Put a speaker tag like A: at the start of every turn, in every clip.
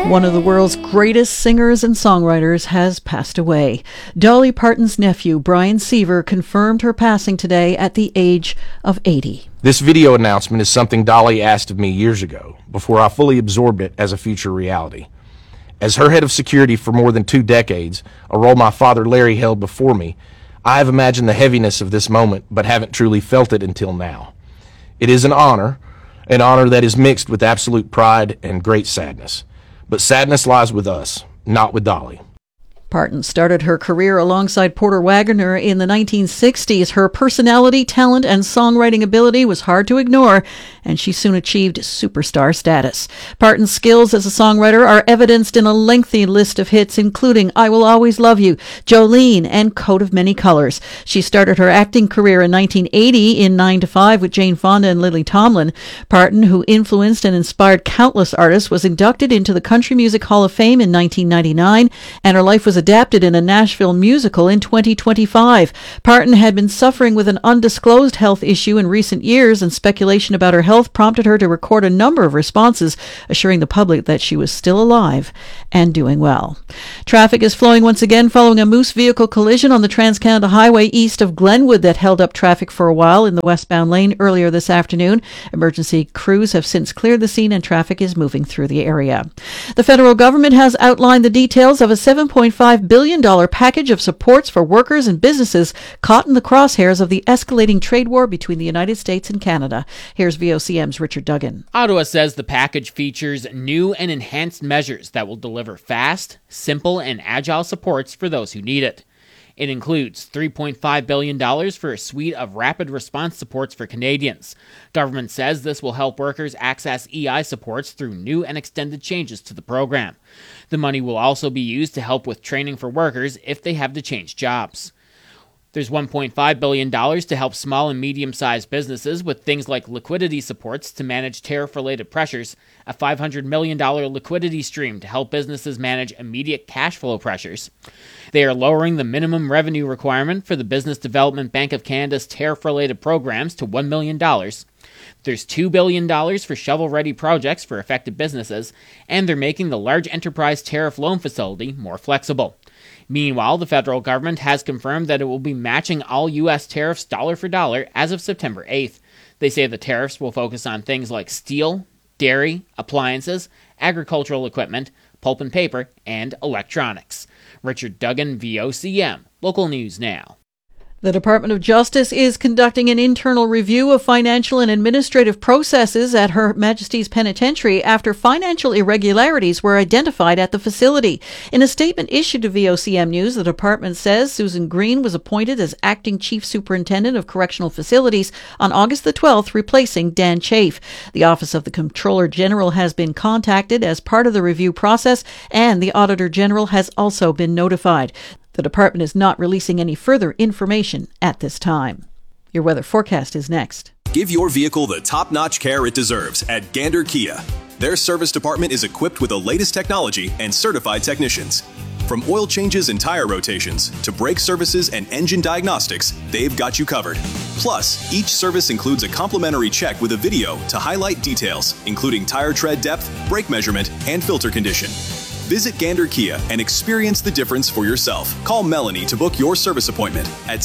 A: One of the world's greatest singers and songwriters has passed away. Dolly Parton's nephew, Brian Seaver, confirmed her passing today at the age of 80.
B: This video announcement is something Dolly asked of me years ago, before I fully absorbed it as a future reality. As her head of security for more than 2 decades, a role my father Larry held before me, I have imagined the heaviness of this moment, but haven't truly felt it until now. It is an honor that is mixed with absolute pride and great sadness. But sadness lies with us, not with Dolly.
A: Parton started her career alongside Porter Wagoner in the 1960s. Her personality, talent, and songwriting ability was hard to ignore, and she soon achieved superstar status. Parton's skills as a songwriter are evidenced in a lengthy list of hits, including I Will Always Love You, Jolene, and Coat of Many Colors. She started her acting career in 1980 in 9 to 5 with Jane Fonda and Lily Tomlin. Parton, who influenced and inspired countless artists, was inducted into the Country Music Hall of Fame in 1999, and her life was adapted in a Nashville musical in 2025. Parton had been suffering with an undisclosed health issue in recent years, and speculation about her health prompted her to record a number of responses, assuring the public that she was still alive and doing well. Traffic is flowing once again following a Moose vehicle collision on the Trans-Canada Highway east of Glenwood that held up traffic for a while in the westbound lane earlier this afternoon. Emergency crews have since cleared the scene and traffic is moving through the area. The federal government has outlined the details of a $7.5 billion package of supports for workers and businesses caught in the crosshairs of the escalating trade war between the United States and Canada. Here's VOCM's Richard Duggan.
C: Ottawa says the package features new and enhanced measures that will deliver fast, simple, and agile supports for those who need it. It includes $3.5 billion for a suite of rapid response supports for Canadians. Government says this will help workers access EI supports through new and extended changes to the program. The money will also be used to help with training for workers if they have to change jobs. There's $1.5 billion to help small and medium-sized businesses with things like liquidity supports to manage tariff-related pressures, a $500 million liquidity stream to help businesses manage immediate cash flow pressures. They are lowering the minimum revenue requirement for the Business Development Bank of Canada's tariff-related programs to $1 million. There's $2 billion for shovel-ready projects for affected businesses, and they're making the Large Enterprise Tariff Loan Facility more flexible. Meanwhile, the federal government has confirmed that it will be matching all U.S. tariffs dollar for dollar as of September 8th. They say the tariffs will focus on things like steel, dairy, appliances, agricultural equipment, pulp and paper, and electronics. Richard Duggan, VOCM, Local News Now.
A: The Department of Justice is conducting an internal review of financial and administrative processes at Her Majesty's Penitentiary after financial irregularities were identified at the facility. In a statement issued to VOCM News, the department says Susan Green was appointed as acting chief superintendent of correctional facilities on August the 12th, replacing Dan Chafe. The Office of the Comptroller General has been contacted as part of the review process, and the Auditor General has also been notified. The department is not releasing any further information at this time. Your weather forecast is next.
D: Give your vehicle the top-notch care it deserves at Gander Kia. Their service department is equipped with the latest technology and certified technicians. From oil changes and tire rotations to brake services and engine diagnostics, they've got you covered. Plus, each service includes a complimentary check with a video to highlight details, including tire tread depth, brake measurement, and filter condition. Visit Gander Kia and experience the difference for yourself. Call Melanie to book your service appointment at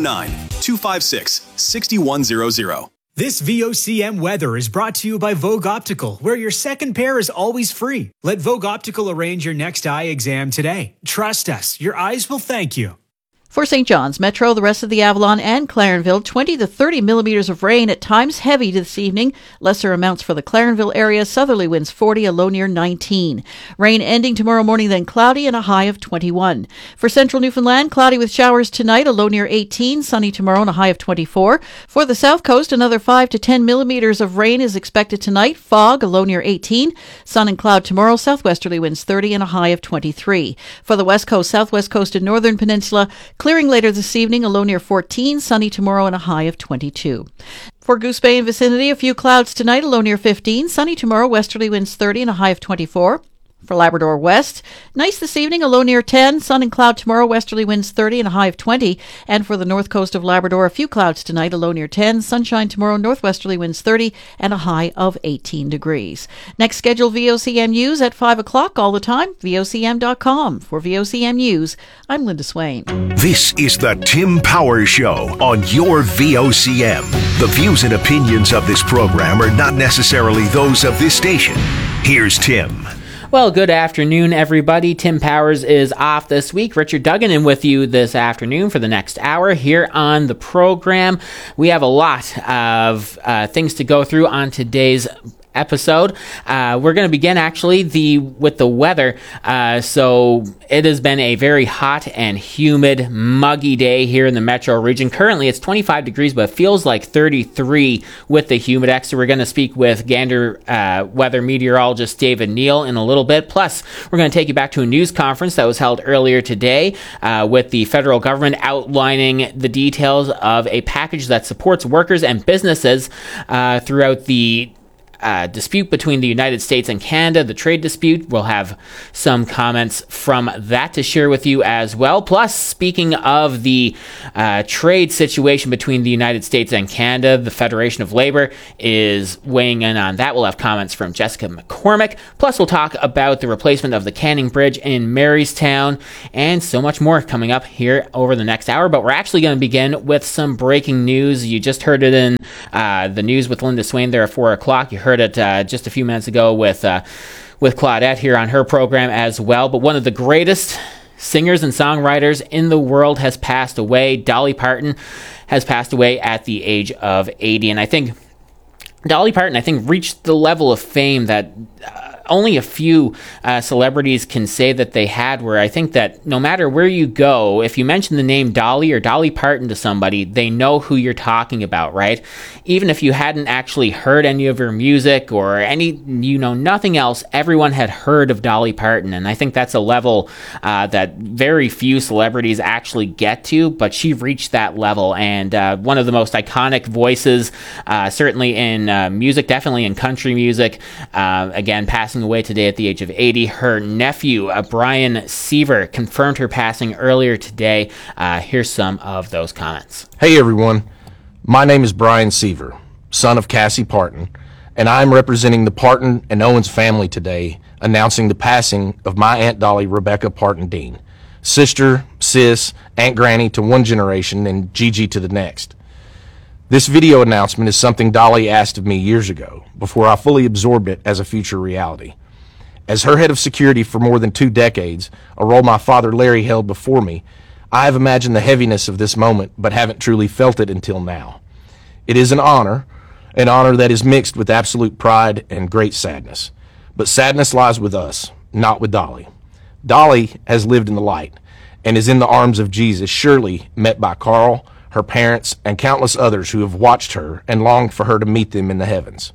D: 709-256-6100.
E: This VOCM weather is brought to you by Vogue Optical, where your second pair is always free. Let Vogue Optical arrange your next eye exam today. Trust us, your eyes will thank you.
A: For St. John's Metro, the rest of the Avalon and Clarenville, 20 to 30 millimeters of rain, at times heavy this evening. Lesser amounts for the Clarenville area. Southerly winds 40, a low near 19. Rain ending tomorrow morning, then cloudy and a high of 21. For central Newfoundland, cloudy with showers tonight, a low near 18. Sunny tomorrow and a high of 24. For the south coast, another 5 to 10 millimeters of rain is expected tonight. Fog, a low near 18. Sun and cloud tomorrow. Southwesterly winds 30 and a high of 23. For the west coast, southwest coast, and northern peninsula, clearing later this evening, a low near 14, sunny tomorrow and a high of 22. For Goose Bay and vicinity, a few clouds tonight, a low near 15, sunny tomorrow, westerly winds 30 and a high of 24. For Labrador West, nice this evening, a low near 10. Sun and cloud tomorrow, westerly winds 30 and a high of 20. And for the north coast of Labrador, a few clouds tonight, a low near 10. Sunshine tomorrow, northwesterly winds 30 and a high of 18 degrees. Next scheduled VOCM news at 5 o'clock all the time, VOCM.com. For VOCM News, I'm Linda Swain.
F: This is the Tim Powers Show on your VOCM. The views and opinions of this program are not necessarily those of this station. Here's Tim.
C: Well, good afternoon, everybody. Tim Powers is off this week. Richard Duggan in with you this afternoon for the next hour here on the program. We have a lot of things to go through on today's episode. We're going to begin actually with the weather. So it has been a very hot and humid, muggy day here in the metro region. Currently it's 25 degrees, but it feels like 33 with the humidex. So we're going to speak with Gander weather meteorologist David Neal in a little bit. Plus, we're going to take you back to a news conference that was held earlier today with the federal government outlining the details of a package that supports workers and businesses throughout the dispute between the United States and Canada, the trade dispute. We'll have some comments from that to share with you as well. Plus, speaking of the trade situation between the United States and Canada, the Federation of Labor is weighing in on that. We'll have comments from Jessica McCormick. Plus, we'll talk about the replacement of the Canning Bridge in Marystown and so much more coming up here over the next hour. But we're actually going to begin with some breaking news. You just heard it in the news with Linda Swain there at 4 o'clock. You heard it just a few minutes ago with Claudette here on her program as well. But one of the greatest singers and songwriters in the world has passed away. Dolly Parton has passed away at the age of 80. And I think Dolly Parton, reached the level of fame that only a few celebrities can say that they had, where I think that no matter where you go, if you mention the name Dolly or Dolly Parton to somebody, they know who you're talking about, right? Even if you hadn't actually heard any of her music or nothing else, everyone had heard of Dolly Parton. And I think that's a level that very few celebrities actually get to, but she reached that level. And one of the most iconic voices, certainly in music, definitely in country music, again, passing away today at the age of 80. Her nephew, Brian Seaver, confirmed her passing earlier today. Here's some of those comments.
B: Hey everyone, my name is Brian Seaver, son of Cassie Parton, and I'm representing the Parton and Owens family today, announcing the passing of my Aunt Dolly Rebecca Parton Dean, sister, sis, Aunt Granny to one generation and Gigi to the next. This video announcement is something Dolly asked of me years ago, before I fully absorbed it as a future reality. As her head of security for more than 2 decades, a role my father Larry held before me, I have imagined the heaviness of this moment, but haven't truly felt it until now. It is an honor that is mixed with absolute pride and great sadness. But sadness lies with us, not with Dolly. Dolly has lived in the light, and is in the arms of Jesus, surely met by Carl, her parents, and countless others who have watched her and longed for her to meet them in the heavens.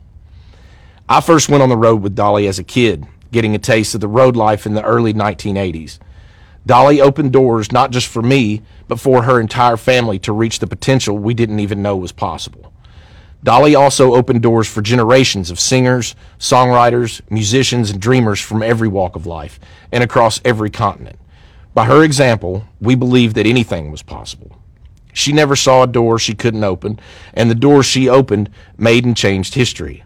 B: I first went on the road with Dolly as a kid, getting a taste of the road life in the early 1980s. Dolly opened doors not just for me, but for her entire family to reach the potential we didn't even know was possible. Dolly also opened doors for generations of singers, songwriters, musicians, and dreamers from every walk of life and across every continent. By her example, we believed that anything was possible. She never saw a door she couldn't open, and the doors she opened made and changed history.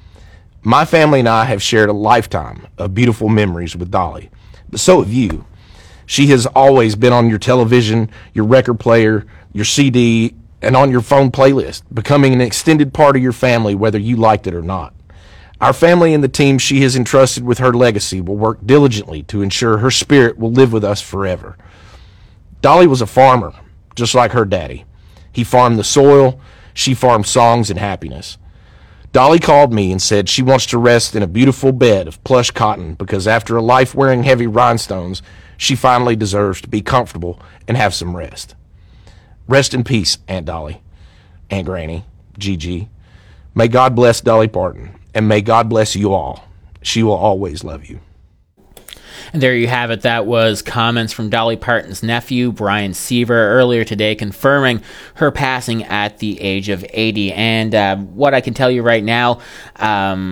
B: My family and I have shared a lifetime of beautiful memories with Dolly, but so have you. She has always been on your television, your record player, your CD, and on your phone playlist, becoming an extended part of your family whether you liked it or not. Our family and the team she has entrusted with her legacy will work diligently to ensure her spirit will live with us forever. Dolly was a farmer, just like her daddy. He farmed the soil, she farmed songs and happiness. Dolly called me and said she wants to rest in a beautiful bed of plush cotton because after a life wearing heavy rhinestones, she finally deserves to be comfortable and have some rest. Rest in peace, Aunt Dolly, Aunt Granny, Gigi. May God bless Dolly Parton, and may God bless you all. She will always love you.
C: And there you have it. That was comments from Dolly Parton's nephew, Brian Seaver, earlier today, confirming her passing at the age of 80. And what I can tell you right now,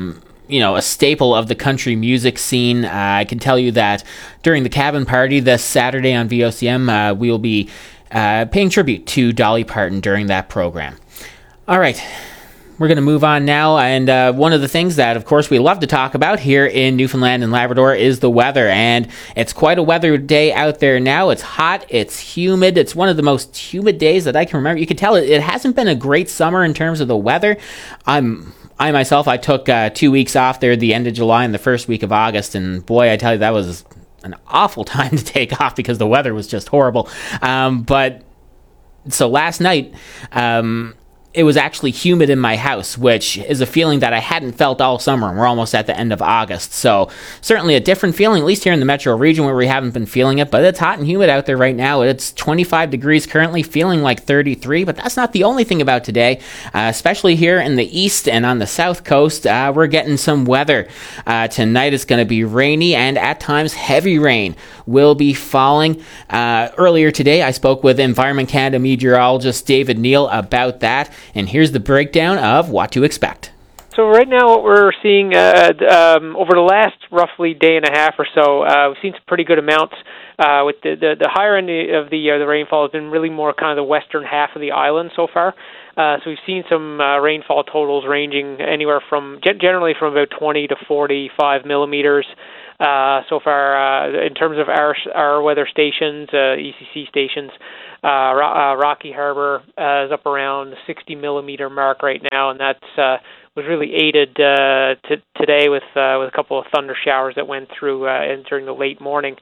C: a staple of the country music scene. I can tell you that during the cabin party this Saturday on VOCM, we will be paying tribute to Dolly Parton during that program. All right. We're going to move on now, and one of the things that, of course, we love to talk about here in Newfoundland and Labrador is the weather, and it's quite a weather day out there now. It's hot, it's humid, it's one of the most humid days that I can remember. You can tell it hasn't been a great summer in terms of the weather. I myself took 2 weeks off there at the end of July and the first week of August, and boy, I tell you, that was an awful time to take off because the weather was just horrible. But so last night, it was actually humid in my house, which is a feeling that I hadn't felt all summer, and we're almost at the end of August. So certainly a different feeling, at least here in the metro region where we haven't been feeling it, but it's hot and humid out there right now. It's 25 degrees currently, feeling like 33, but that's not the only thing about today, especially here in the east and on the south coast. We're getting some weather. Tonight it's going to be rainy, and at times heavy rain will be falling. Earlier today, I spoke with Environment Canada meteorologist David Neal about that. And here's the breakdown of what to expect.
G: So right now what we're seeing over the last roughly day and a half or so, we've seen some pretty good amounts. With the higher end of the rainfall has been really more kind of the western half of the island so far. So we've seen some rainfall totals ranging anywhere from generally from about 20 to 45 millimeters. So far, in terms of our weather stations, ECC stations, Rocky Harbor is up around the 60 millimeter mark right now, and that's was really aided today with a couple of thunder showers that went through during the late morning.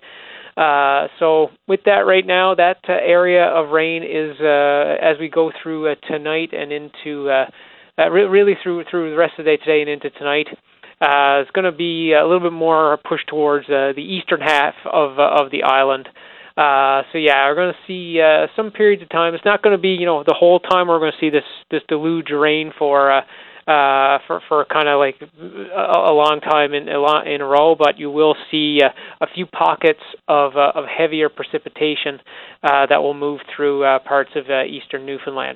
G: So with that right now, that area of rain is as we go through tonight and into really through the rest of the day today and into tonight. It's going to be a little bit more push towards the eastern half of the island. So yeah, we're going to see some periods of time. It's not going to be the whole time. We're going to see this deluge of rain for kind of like a long time in a row. But you will see a few pockets of heavier precipitation that will move through parts of eastern Newfoundland.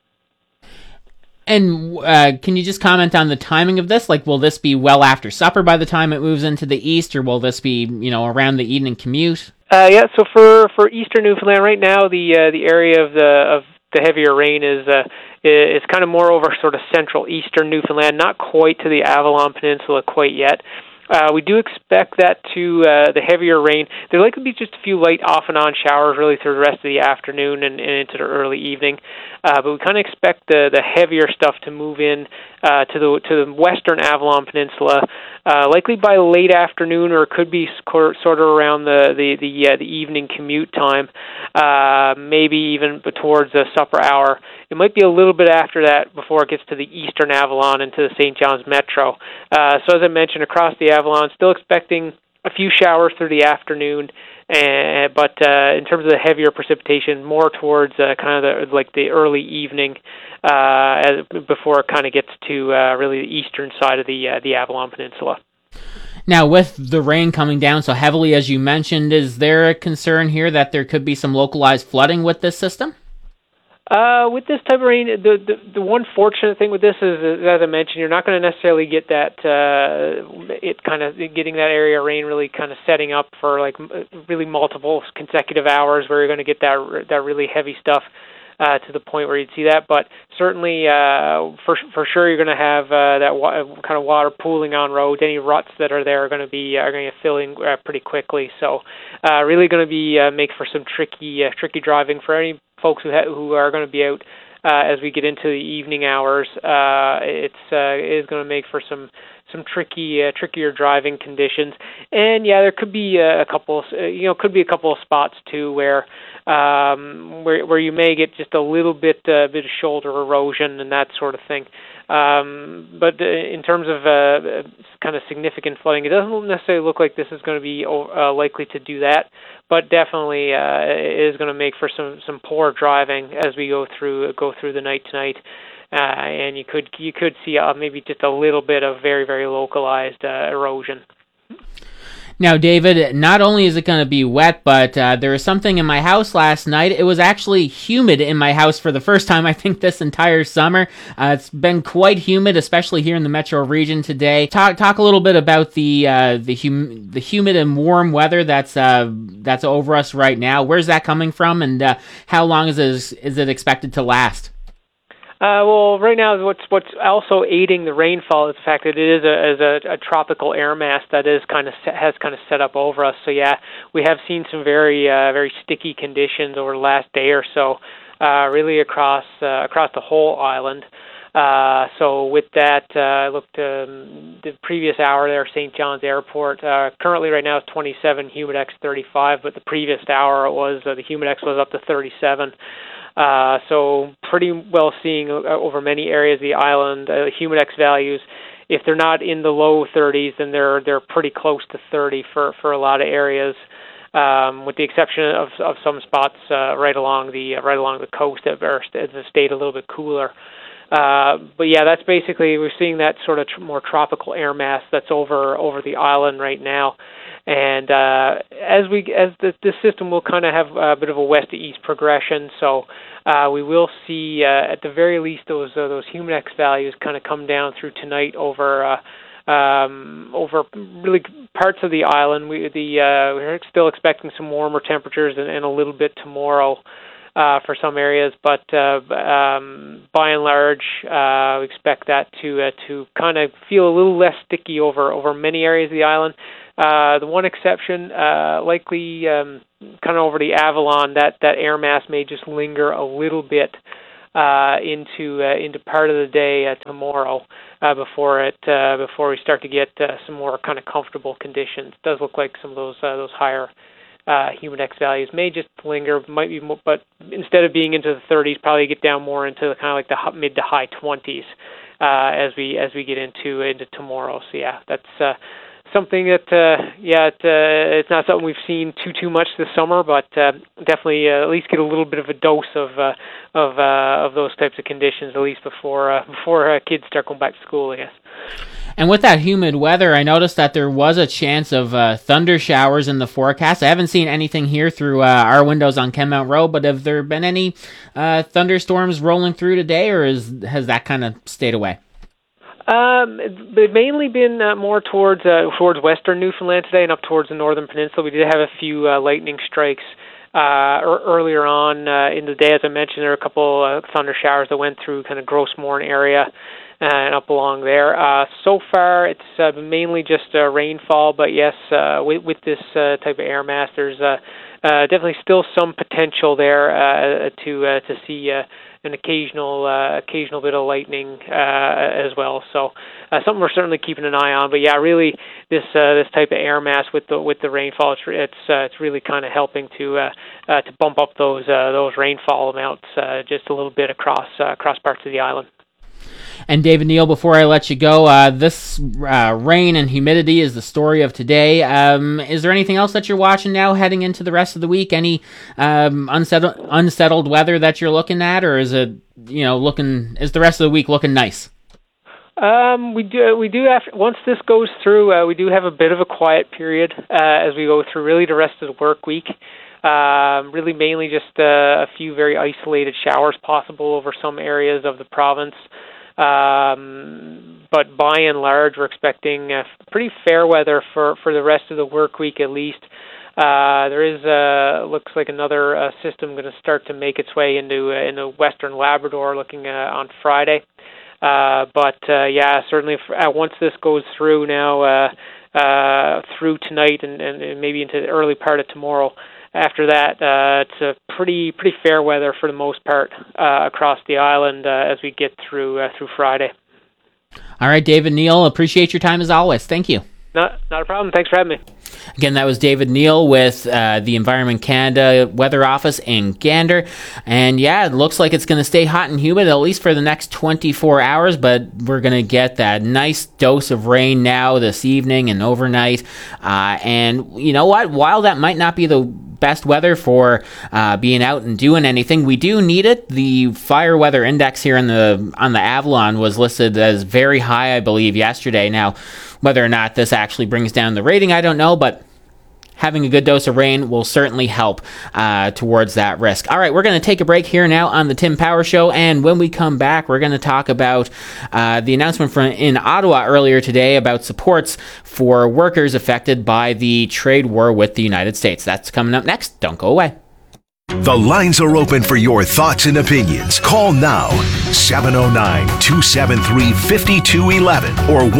C: And can you just comment on the timing of this? Like, will this be well after supper by the time it moves into the east, or will this be, around the evening commute?
G: Yeah. So for eastern Newfoundland right now, the area of the heavier rain is kind of more over sort of central eastern Newfoundland, not quite to the Avalon Peninsula quite yet. We do expect that the heavier rain. There likely be just a few light off and on showers really through the rest of the afternoon and into the early evening. But we kind of expect the heavier stuff to move in to the western Avalon Peninsula, likely by late afternoon, or it could be sort of around the evening commute time, maybe even towards the supper hour. It might be a little bit after that before it gets to the eastern Avalon and to the St. John's Metro. So as I mentioned, across the Avalon, still expecting a few showers through the afternoon, but in terms of the heavier precipitation, more towards kind of the early evening before it kind of gets to really the eastern side of the Avalon Peninsula.
C: Now, with the rain coming down so heavily, as you mentioned, is there a concern here that there could be some localized flooding with this system?
G: With this type of rain, the one fortunate thing with this is, as I mentioned, you're not going to necessarily get that getting that area of rain really kind of setting up for like really multiple consecutive hours where you're going to get that really heavy stuff to the point where you'd see that. But certainly, for sure, you're going to have that kind of water pooling on roads. Any ruts that are there are going to fill in pretty quickly. So, really going to be make for some tricky driving for any folks who are going to be out as we get into the evening hours. It is going to make for some trickier driving conditions. And yeah, there could be a couple of spots too where you may get just a little bit of shoulder erosion and that sort of thing. But in terms of kind of significant flooding, it doesn't necessarily look like this is going to be likely to do that, but definitely it is going to make for some poor driving as we go through the night tonight. And you could see maybe just a little bit of very, very localized erosion.
C: Now, David, not only is it going to be wet, but there was something in my house last night. It was actually humid in my house for the first time, I think, this entire summer. It's been quite humid, especially here in the metro region today. Talk a little bit about the humid and warm weather that's over us right now. Where's that coming from, and how long is it expected to last?
G: Well, right now, what's also aiding the rainfall is the fact that it is a tropical air mass that has kind of set up over us. So yeah, we have seen some very sticky conditions over the last day or so, really across the whole island. So with that, I looked the previous hour there, St. John's Airport. Currently, right now, it's 27, Humidex 35, but the previous hour it was the Humidex was up to 37. So pretty well seeing over many areas of the island, Humidex values, if they're not in the low 30s, then they're pretty close to 30 for a lot of areas, with the exception of some spots right along the coast that have stayed a little bit cooler. But yeah, that's basically, we're seeing that sort of more tropical air mass that's over the island right now. And the system will kind of have a bit of a west to east progression, so we will see at the very least those Humidex values kind of come down through tonight over really parts of the island. We're still expecting some warmer temperatures and a little bit tomorrow for some areas, but by and large, we expect that to kind of feel a little less sticky over many areas of the island. The one exception, likely kind of over the Avalon, that air mass may just linger a little bit into part of the day tomorrow before we start to get some more kind of comfortable conditions. It does look like some of those higher Humidex values may just linger, might be more, but instead of being into the 30s, probably get down more into kind of like the mid to high 20s as we get into tomorrow. So yeah, that's something that it's not something we've seen too much this summer, but definitely at least get a little bit of a dose of those types of conditions at least before kids start going back to school, I guess.
C: And with that humid weather, I noticed that there was a chance of thunder showers in the forecast. I haven't seen anything here through our windows on Kenmount Road, but have there been any thunderstorms rolling through today, or has that kind of stayed away?
G: They've mainly been more towards western Newfoundland today and up towards the northern peninsula. We did have a few lightning strikes earlier on in the day. As I mentioned, there were a couple thunder showers that went through kind of Grossmorn area and up along there. So far, it's been mainly just rainfall, but yes, with this type of air mass, there's definitely still some potential there to see an occasional bit of lightning as well. So something we're certainly keeping an eye on. But yeah, really this type of air mass with the rainfall, it's really kind of helping to bump up those rainfall amounts just a little bit across parts of the island.
C: And David Neal, before I let you go, this rain and humidity is the story of today. Is there anything else that you're watching now heading into the rest of the week? Any unsettled weather that you're looking at, or is it is the rest of the week looking nice?
G: We do once this goes through, we do have a bit of a quiet period as we go through really the rest of the work week. Really mainly just a few very isolated showers possible over some areas of the province. But by and large, we're expecting pretty fair weather for the rest of the work week at least. There is looks like another system going to start to make its way into western Labrador looking on Friday. But certainly once this goes through now through tonight and maybe into the early part of tomorrow, after that, it's a pretty fair weather for the most part across the island as we get through Friday.
C: All right, David Neal, appreciate your time as always. Thank you.
G: Not a problem. Thanks for having me.
C: Again, that was David Neal with the Environment Canada Weather Office in Gander. And yeah, it looks like it's going to stay hot and humid at least for the next 24 hours, but we're going to get that nice dose of rain now this evening and overnight. And you know what? While that might not be the best weather for being out and doing anything, we do need it. The fire weather index here on the Avalon was listed as very high, I believe, yesterday. Now, whether or not this actually brings down the rating, I don't know, but having a good dose of rain will certainly help towards that risk. All right, we're going to take a break here now on the Tim Power Show, and when we come back, we're going to talk about the announcement in Ottawa earlier today about supports for workers affected by the trade war with the United States. That's coming up next. Don't go away.
F: The lines are open for your thoughts and opinions. Call now, 709-273-5211 or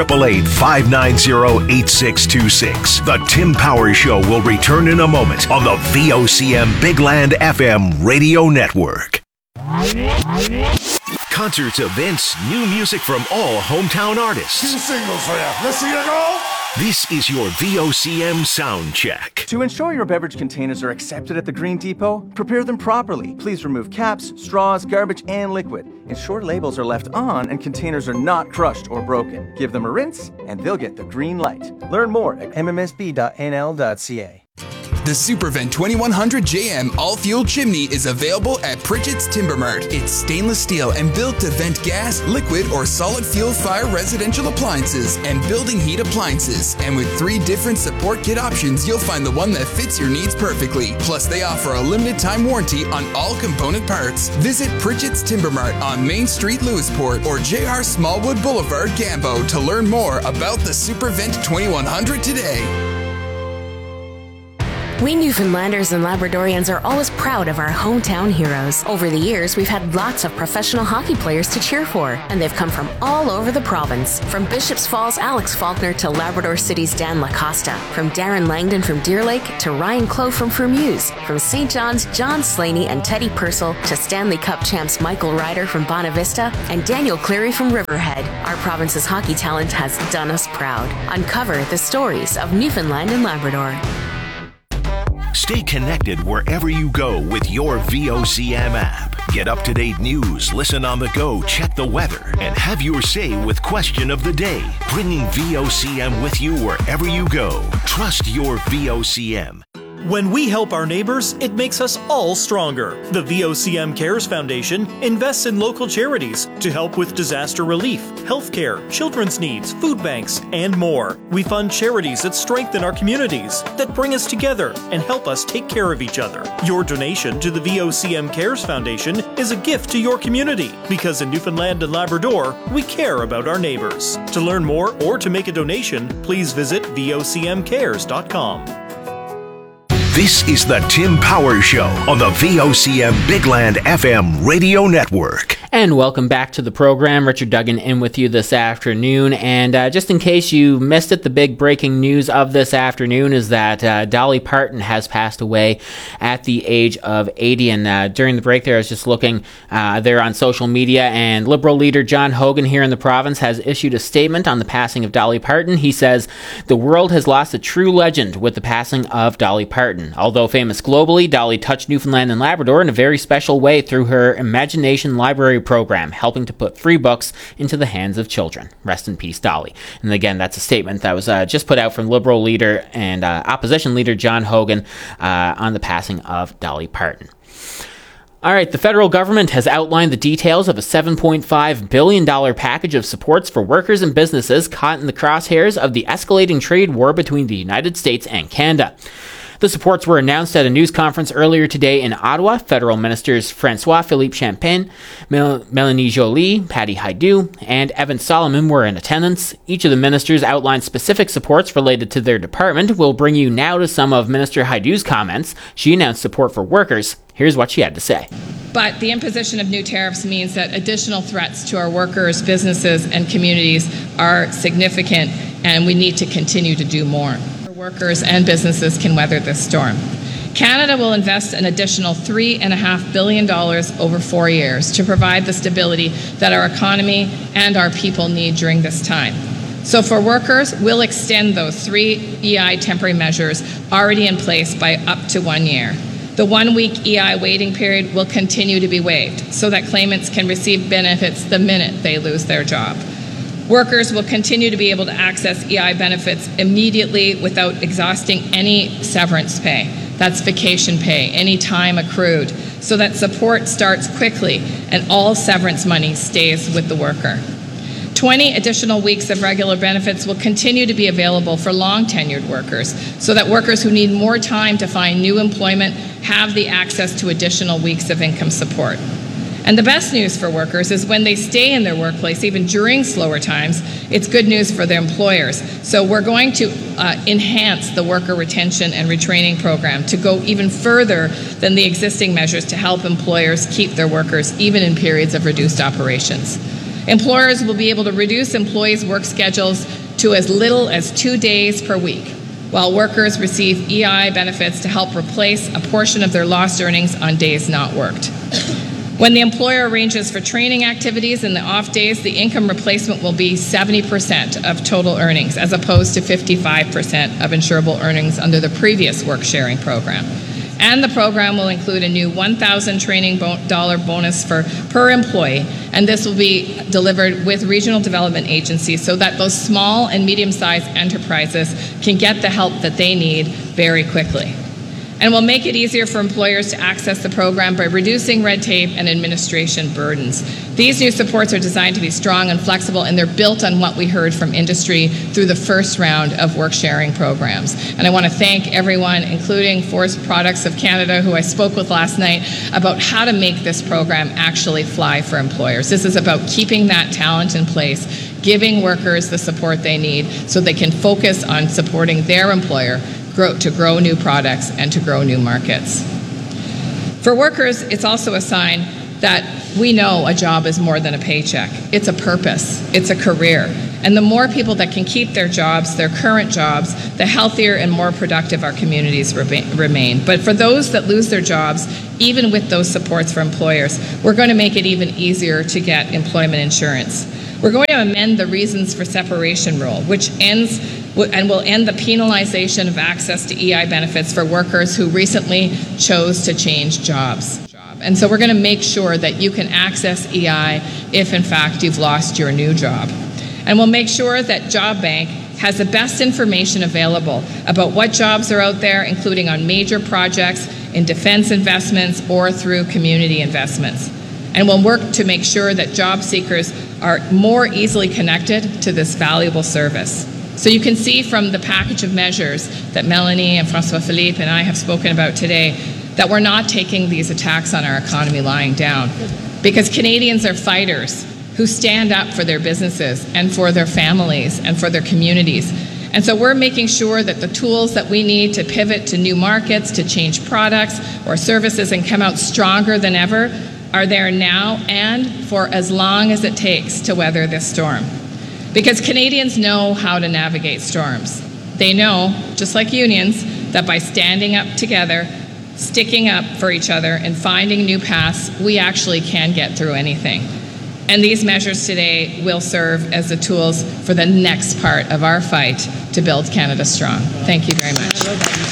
F: 1-888-590-8626. The Tim Power Show will return in a moment on the VOCM Big Land FM radio network. Concerts, events, new music from all hometown artists.
H: 2 singles for you. Let's see you go.
F: This is your VOCM sound check.
I: To ensure your beverage containers are accepted at the Green Depot, prepare them properly. Please remove caps, straws, garbage, and liquid. Ensure labels are left on and containers are not crushed or broken. Give them a rinse and they'll get the green light. Learn more at mmsb.nl.ca.
J: The Supervent 2100 JM all-fuel chimney is available at Pritchett's Timber Mart. It's stainless steel and built to vent gas, liquid, or solid fuel fire residential appliances and building heat appliances. And with 3 different support kit options, you'll find the one that fits your needs perfectly. Plus, they offer a limited time warranty on all component parts. Visit Pritchett's Timber Mart on Main Street, Lewisport, or JR Smallwood Boulevard, Gambo to learn more about the Supervent 2100 today.
K: We Newfoundlanders and Labradorians are always proud of our hometown heroes. Over the years, we've had lots of professional hockey players to cheer for, and they've come from all over the province. From Bishops Falls' Alex Faulkner to Labrador City's Dan Lacosta. From Darren Langdon from Deer Lake to Ryan Clough from Fermuse. From St. John's, John Slaney and Teddy Purcell to Stanley Cup champs Michael Ryder from Bonavista and Daniel Cleary from Riverhead. Our province's hockey talent has done us proud. Uncover the stories of Newfoundland and Labrador.
F: Stay connected wherever you go with your VOCM app. Get up-to-date news, listen on the go, check the weather, and have your say with Question of the Day. Bringing VOCM with you wherever you go. Trust your VOCM.
L: When we help our neighbors, it makes us all stronger. The VOCM Cares Foundation invests in local charities to help with disaster relief, healthcare, children's needs, food banks, and more. We fund charities that strengthen our communities, that bring us together and help us take care of each other. Your donation to the VOCM Cares Foundation is a gift to your community, because in Newfoundland and Labrador, we care about our neighbors. To learn more or to make a donation, please visit vocmcares.com.
F: This is the Tim Power Show on the VOCM Big Land FM radio network.
C: And welcome back to the program. Richard Duggan in with you this afternoon. And just in case you missed it, the big breaking news of this afternoon is that Dolly Parton has passed away at the age of 80. And during the break there, I was just looking there on social media, and Liberal leader John Hogan here in the province has issued a statement on the passing of Dolly Parton. He says, "The world has lost a true legend with the passing of Dolly Parton. Although famous globally, Dolly touched Newfoundland and Labrador in a very special way through her Imagination Library program, helping to put free books into the hands of children. Rest in peace, Dolly." And again, that's a statement that was just put out from Liberal leader and opposition leader John Hogan on the passing of Dolly Parton. All right, the federal government has outlined the details of a $7.5 billion package of supports for workers and businesses caught in the crosshairs of the escalating trade war between the United States and Canada. The supports were announced at a news conference earlier today in Ottawa. Federal Ministers François-Philippe Champagne, Melanie Joly, Patty Hajdu, and Evan Solomon were in attendance. Each of the ministers outlined specific supports related to their department. We'll bring you now to some of Minister Hajdu's comments. She announced support for workers. Here's what she had to say.
M: But the imposition of new tariffs means that additional threats to our workers, businesses, and communities are significant, and we need to continue to do more. Workers and businesses can weather this storm. Canada will invest an additional $3.5 billion over 4 years to provide the stability that our economy and our people need during this time. So for workers, we'll extend those 3 EI temporary measures already in place by up to 1 year. The 1-week EI waiting period will continue to be waived so that claimants can receive benefits the minute they lose their job. Workers will continue to be able to access EI benefits immediately without exhausting any severance pay. That's vacation pay, any time accrued, so that support starts quickly and all severance money stays with the worker. 20 additional weeks of regular benefits will continue to be available for long-tenured workers so that workers who need more time to find new employment have the access to additional weeks of income support. And the best news for workers is when they stay in their workplace, even during slower times, it's good news for their employers. So we're going to enhance the worker retention and retraining program to go even further than the existing measures to help employers keep their workers even in periods of reduced operations. Employers will be able to reduce employees' work schedules to as little as 2 days per week, while workers receive EI benefits to help replace a portion of their lost earnings on days not worked. When the employer arranges for training activities in the off days, the income replacement will be 70% of total earnings, as opposed to 55% of insurable earnings under the previous work sharing program. And the program will include a new $1,000 training dollar bonus per employee, and this will be delivered with regional development agencies so that those small and medium-sized enterprises can get the help that they need very quickly. And we'll make it easier for employers to access the program by reducing red tape and administration burdens. These new supports are designed to be strong and flexible, and they're built on what we heard from industry through the first round of work sharing programs. And I want to thank everyone, including Forest Products of Canada, who I spoke with last night, about how to make this program actually fly for employers. This is about keeping that talent in place, giving workers the support they need so they can focus on supporting their employer to grow new products and to grow new markets. For workers, it's also a sign that we know a job is more than a paycheck. It's a purpose. It's a career. And the more people that can keep their jobs, their current jobs, the healthier and more productive our communities remain. But for those that lose their jobs, even with those supports for employers, we're going to make it even easier to get employment insurance. We're going to amend the reasons for separation rule, which will end the penalization of access to EI benefits for workers who recently chose to change jobs. And so we're going to make sure that you can access EI if, in fact, you've lost your new job. And we'll make sure that Job Bank has the best information available about what jobs are out there, including on major projects, in defense investments, or through community investments. And we'll work to make sure that job seekers are more easily connected to this valuable service. So you can see from the package of measures that Melanie and François Philippe and I have spoken about today that we're not taking these attacks on our economy lying down, because Canadians are fighters who stand up for their businesses and for their families and for their communities. And so we're making sure that the tools that we need to pivot to new markets, to change products or services and come out stronger than ever are there now and for as long as it takes to weather this storm. Because Canadians know how to navigate storms. They know, just like unions, that by standing up together, sticking up for each other, and finding new paths, we actually can get through anything. And these measures today will serve as the tools for the next part of our fight to build Canada strong. Thank you very much.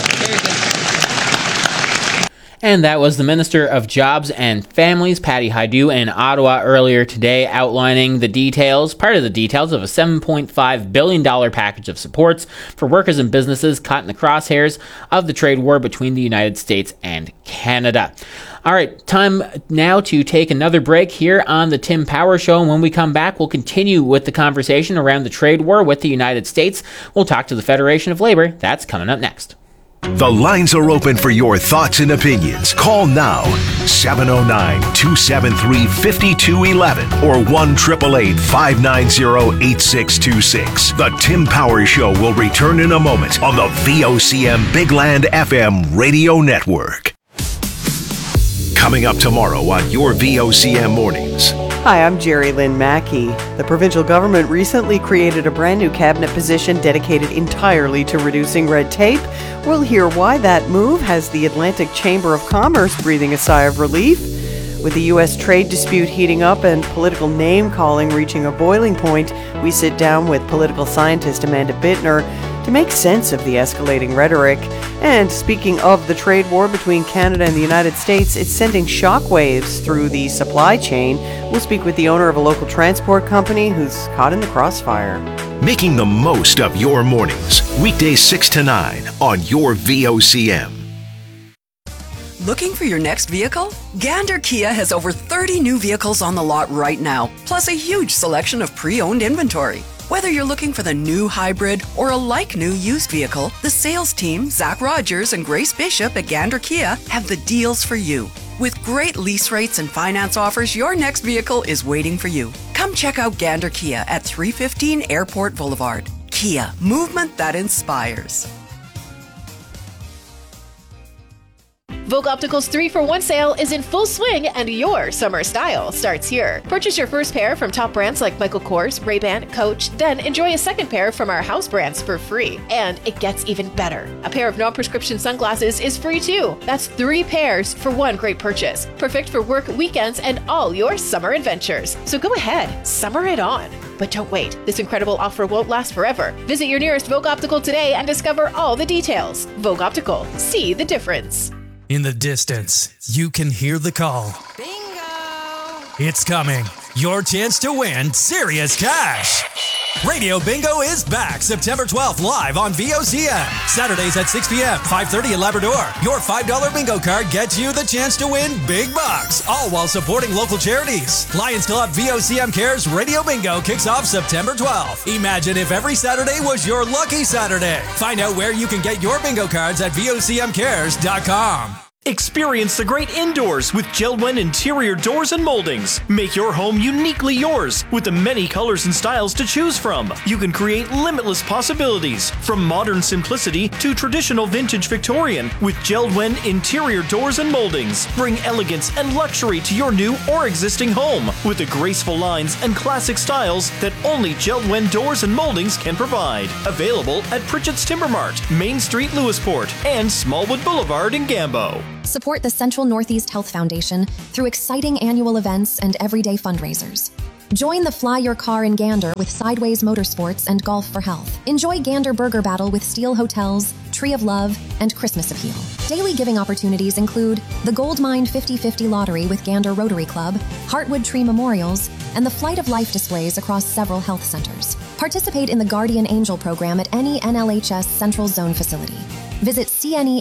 C: And that was the Minister of Jobs and Families, Patty Hajdu, in Ottawa earlier today, outlining the details, part of the details of a $7.5 billion package of supports for workers and businesses caught in the crosshairs of the trade war between the United States and Canada. All right, time now to take another break here on the Tim Power Show. And when we come back, we'll continue with the conversation around the trade war with the United States. We'll talk to the Federation of Labor. That's coming up next.
F: The lines are open for your thoughts and opinions. Call now, 709-273-5211 or 1-888-590-8626. The Tim Power Show will return in a moment on the VOCM Big Land FM radio network. Coming up tomorrow on your VOCM Mornings.
N: Hi, I'm Jerry Lynn Mackey. The provincial government recently created a brand new cabinet position dedicated entirely to reducing red tape. We'll hear why that move has the Atlantic Chamber of Commerce breathing a sigh of relief. With the U.S. trade dispute heating up and political name-calling reaching a boiling point, we sit down with political scientist Amanda Bittner to make sense of the escalating rhetoric. And speaking of the trade war between Canada and the United States, it's sending shockwaves through the supply chain. We'll speak with the owner of a local transport company who's caught in the crossfire.
F: Making the most of your mornings. Weekdays 6 to 9 on your VOCM.
O: Looking for your next vehicle? Gander Kia has over 30 new vehicles on the lot right now, plus a huge selection of pre-owned inventory. Whether you're looking for the new hybrid or a like-new used vehicle, the sales team, Zach Rogers and Grace Bishop at Gander Kia, have the deals for you. With great lease rates and finance offers, your next vehicle is waiting for you. Come check out Gander Kia at 315 Airport Boulevard. Kia, movement that inspires.
P: Vogue Optical's 3-for-1 sale is in full swing and your summer style starts here. Purchase your first pair from top brands like Michael Kors, Ray-Ban, Coach, then enjoy a second pair from our house brands for free. And it gets even better. A pair of non-prescription sunglasses is free too. That's 3 pairs for one great purchase. Perfect for work, weekends, and all your summer adventures. So go ahead, summer it on. But don't wait. This incredible offer won't last forever. Visit your nearest Vogue Optical today and discover all the details. Vogue Optical. See the difference.
Q: In the distance, you can hear the call. Bingo! It's coming. Your chance to win serious cash. Radio Bingo is back September 12th live on VOCM. Saturdays at 6 p.m., 5:30 in Labrador. Your $5 bingo card gets you the chance to win big bucks, all while supporting local charities. Lions Club VOCM Cares Radio Bingo kicks off September 12th. Imagine if every Saturday was your lucky Saturday. Find out where you can get your bingo cards at VOCMcares.com.
L: Experience the great indoors with JELD-WEN interior doors and moldings. Make your home uniquely yours with the many colors and styles to choose from. You can create limitless possibilities from modern simplicity to traditional vintage Victorian with JELD-WEN interior doors and moldings. Bring elegance and luxury to your new or existing home with the graceful lines and classic styles that only JELD-WEN doors and moldings can provide. Available at Pritchett's Timber Mart, Main Street, Lewisport, and Smallwood Boulevard in Gambo.
R: Support the Central Northeast Health Foundation through exciting annual events and everyday fundraisers. Join the Fly Your Car in Gander with Sideways Motorsports and Golf for Health. Enjoy Gander Burger Battle with Steel Hotels, Tree of Love, and Christmas Appeal. Daily giving opportunities include the Gold Mine 50/50 Lottery with Gander Rotary Club, Heartwood Tree Memorials, and the Flight of Life displays across several health centers. Participate in the Guardian Angel program at any NLHS Central Zone facility. Visit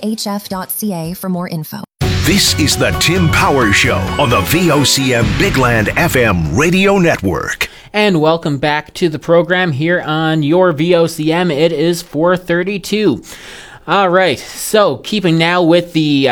R: cnehf.ca for more info.
F: This is the Tim Power Show on the VOCM Bigland FM radio network.
C: And welcome back to the program here on your VOCM. It is 4:32. All right, so keeping now with the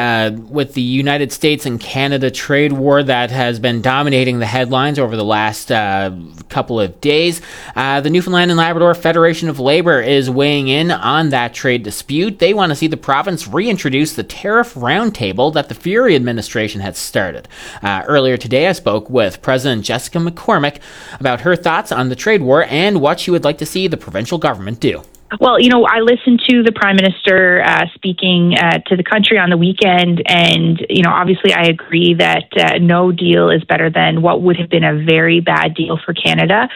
C: United States and Canada trade war that has been dominating the headlines over the last couple of days, the Newfoundland and Labrador Federation of Labor is weighing in on that trade dispute. They want to see the province reintroduce the tariff roundtable that the Furey administration had started. Earlier today, I spoke with President Jessica McCormick about her thoughts on the trade war and what she would like to see the provincial government do.
S: Well, I listened to the Prime Minister speaking to the country on the weekend, and, obviously I agree that no deal is better than what would have been a very bad deal for Canada,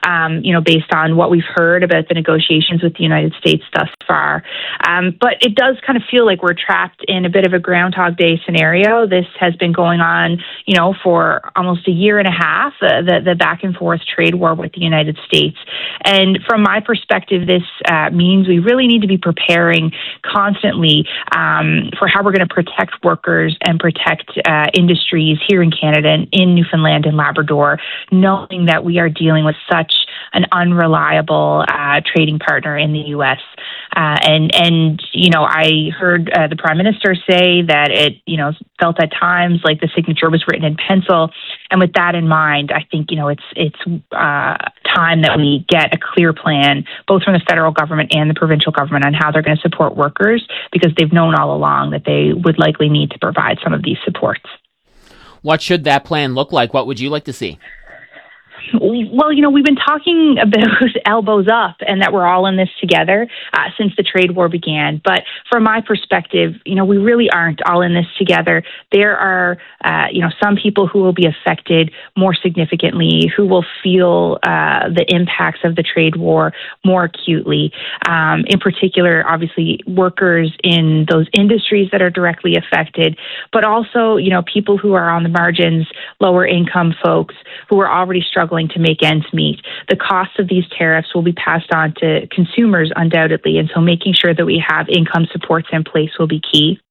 S: based on what we've heard about the negotiations with the United States thus far. But it does kind of feel like we're trapped in a bit of a Groundhog Day scenario. This has been going on, for almost a year and a half, the back and forth trade war with the United States. And from my perspective, this means we really need to be preparing constantly for how we're going to protect workers and protect industries here in Canada and in Newfoundland and Labrador, knowing that we are dealing with such an unreliable trading partner in the U.S. I heard the Prime Minister say that it, felt at times like the signature was written in pencil. And with that in mind, I think, it's time that we get a clear plan, both from the federal government and the provincial government, on how they're going to support workers, because they've known all along that they would likely need to provide some of these supports.
C: What should that plan look like? What would you like to see?
S: Well, we've been talking about elbows up and that we're all in this together since the trade war began. But from my perspective, we really aren't all in this together. There are, some people who will be affected more significantly, who will feel the impacts of the trade war more acutely. In particular, obviously, workers in those industries that are directly affected, but also, people who are on the margins, lower income folks who are already struggling to make ends meet. The cost of these tariffs will be passed on to consumers undoubtedly, and so making sure that we have income supports in place will be key.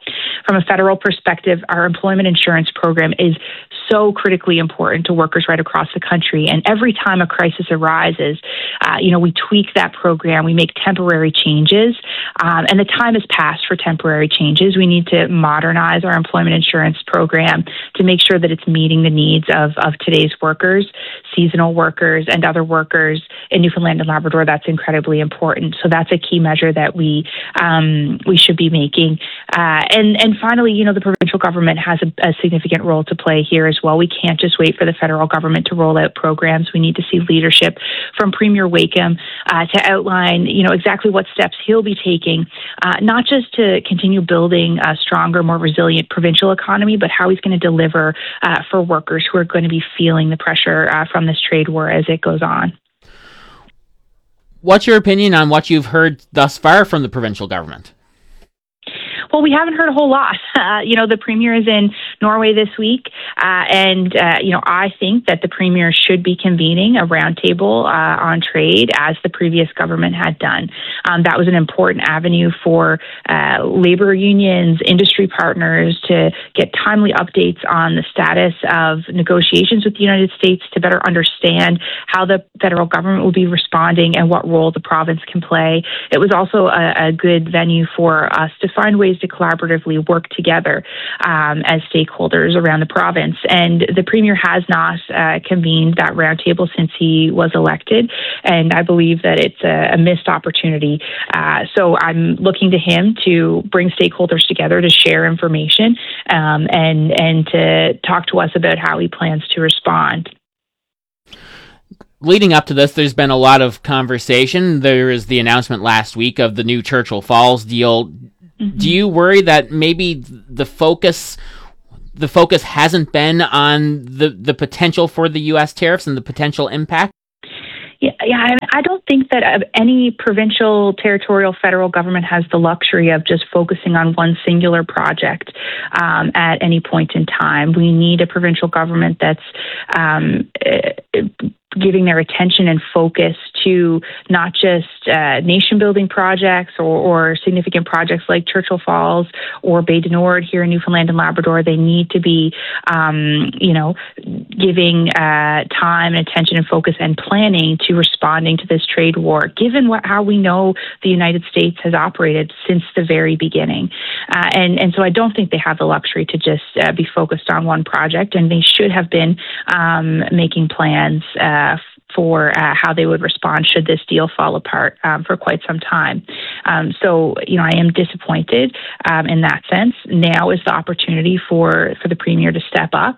S: from a federal perspective, our employment insurance program is so critically important to workers right across the country. And every time a crisis arises, we tweak that program, we make temporary changes, and the time has passed for temporary changes. We need to modernize our employment insurance program to make sure that it's meeting the needs of today's workers, seasonal workers, and other workers in Newfoundland and Labrador. That's incredibly important. So that's a key measure that we should be making. And finally, the provincial government has a significant role to play here as well. We can't just wait for the federal government to roll out programs. We need to see leadership from Premier Wakeham to outline, exactly what steps he'll be taking, not just to continue building a stronger, more resilient provincial economy, but how he's going to deliver for workers who are going to be feeling the pressure from this trade war as it goes on.
C: What's your opinion on what you've heard thus far from the provincial government?
S: Well, we haven't heard a whole lot. The Premier is in Norway this week, and I think that the Premier should be convening a roundtable on trade as the previous government had done. That was an important avenue for labor unions, industry partners to get timely updates on the status of negotiations with the United States to better understand how the federal government will be responding and what role the province can play. It was also a good venue for us to find ways to collaboratively work together as stakeholders around the province. And the Premier has not convened that roundtable since he was elected, and I believe that it's a missed opportunity. So I'm looking to him to bring stakeholders together to share information and to talk to us about how he plans to respond.
C: Leading up to this, there's been a lot of conversation. There is the announcement last week of the new Churchill Falls deal. Mm-hmm. Do you worry that maybe the focus hasn't been on the potential for the U.S. tariffs and the potential impact?
S: Yeah, I don't think that any provincial, territorial, federal government has the luxury of just focusing on one singular project at any point in time. We need a provincial government that's giving their attention and focus to not just nation-building projects or significant projects like Churchill Falls or Bay du Nord here in Newfoundland and Labrador. They need to be, giving time and attention and focus and planning to responding to this trade war, given how we know the United States has operated since the very beginning. And so I don't think they have the luxury to just be focused on one project, and they should have been making plans for how they would respond should this deal fall apart for quite some time. So, I am disappointed in that sense. Now is the opportunity for the Premier to step up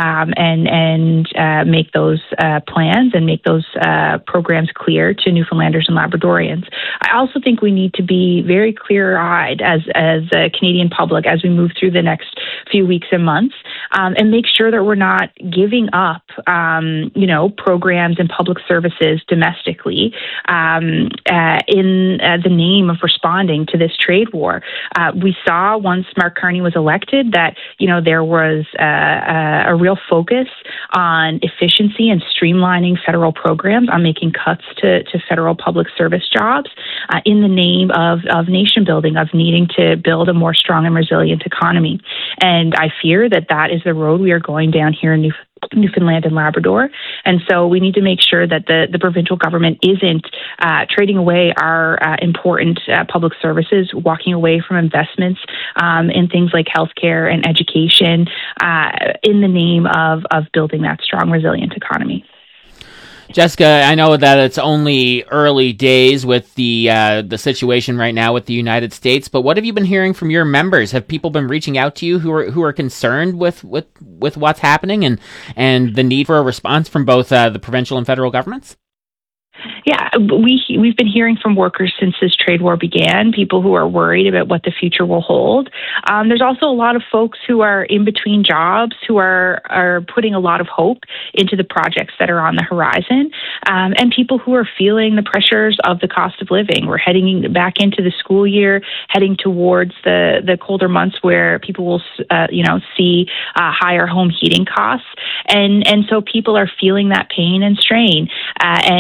S: and make those plans and make those programs clear to Newfoundlanders and Labradorians. I also think we need to be very clear-eyed as a Canadian public as we move through the next few weeks and months and make sure that we're not giving up, programs and public services domestically in the name of responding to this trade war. We saw once Mark Carney was elected that, there was a real focus on efficiency and streamlining federal programs, on making cuts to federal public service jobs in the name of nation building, of needing to build a more strong and resilient economy. And I fear that is the road we are going down here in Newfoundland and Labrador. And so we need to make sure that the provincial government isn't trading away our important public services, walking away from investments in things like healthcare and education in the name of building that strong, resilient economy.
C: Jessica, I know that it's only early days with the situation right now with the United States, but what have you been hearing from your members? Have people been reaching out to you who are concerned with what's happening and the need for a response from both the provincial and federal governments?
S: Yeah, we've been hearing from workers since this trade war began, people who are worried about what the future will hold. There's also a lot of folks who are in between jobs who are putting a lot of hope into the projects that are on the horizon, and people who are feeling the pressures of the cost of living. We're heading back into the school year, heading towards the colder months where people will see higher home heating costs, and so people are feeling that pain and strain, and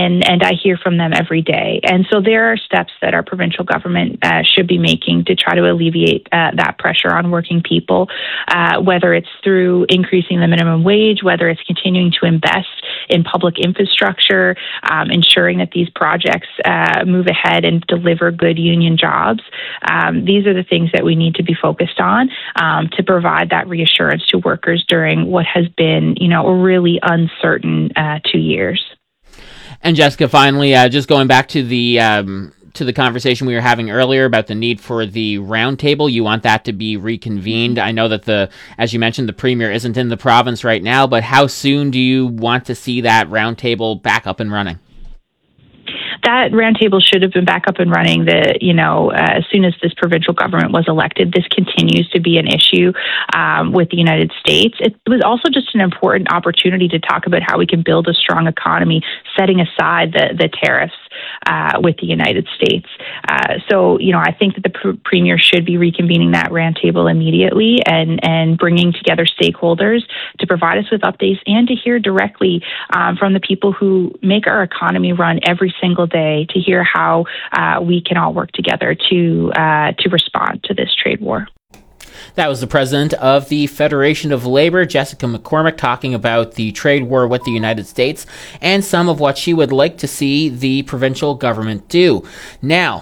S: I hear from them every day. And so there are steps that our provincial government should be making to try to alleviate that pressure on working people, whether it's through increasing the minimum wage, whether it's continuing to invest in public infrastructure, ensuring that these projects move ahead and deliver good union jobs. These are the things that we need to be focused on to provide that reassurance to workers during what has been, a really uncertain 2 years.
C: And Jessica, finally, just going back to the conversation we were having earlier about the need for the roundtable, you want that to be reconvened. I know that as you mentioned, the Premier isn't in the province right now, but how soon do you want to see that roundtable back up and running?
S: That roundtable should have been back up and running. As soon as this provincial government was elected, this continues to be an issue with the United States. It was also just an important opportunity to talk about how we can build a strong economy, setting aside the tariffs with the United States. I think that the Premier should be reconvening that roundtable immediately and bringing together stakeholders to provide us with updates and to hear directly from the people who make our economy run every single day, to hear how we can all work together to respond to this trade war.
C: That was the president of the Federation of Labor, Jessica McCormick, talking about the trade war with the United States and some of what she would like to see the provincial government do. Now,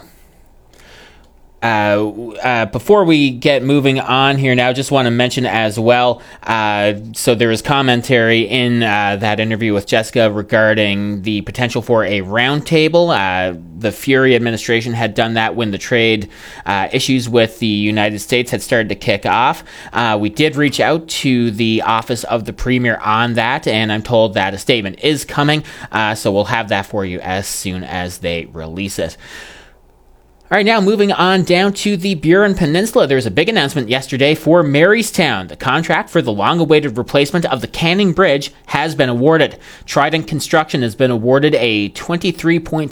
C: before we get moving on here now, just want to mention as well, so there was commentary in that interview with Jessica regarding the potential for a roundtable. The Furey administration had done that when the trade issues with the United States had started to kick off. We did reach out to the office of the Premier on that, and I'm told that a statement is coming, so we'll have that for you as soon as they release it. All right, now moving on down to the Burin Peninsula. There was a big announcement yesterday for Marystown. The contract for the long-awaited replacement of the Canning Bridge has been awarded. Trident Construction has been awarded a $23.3